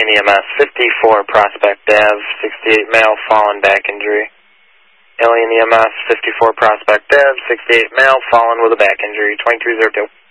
Alien EMS, 54 Prospect Ave, 68 male, fallen back injury. Alien EMS, 54 Prospect Ave, 68 male, fallen with a back injury, 2302.